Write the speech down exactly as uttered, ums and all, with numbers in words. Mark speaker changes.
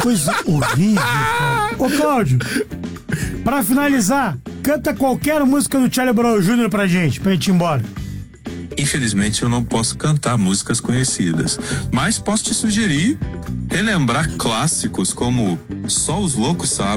Speaker 1: Coisa horrível, cara. Ô, Cláudio, pra finalizar, canta qualquer música do Charlie Brown Júnior pra gente, pra gente ir embora.
Speaker 2: Infelizmente eu não posso cantar músicas conhecidas, mas posso te sugerir relembrar clássicos como Só os Loucos Sabem.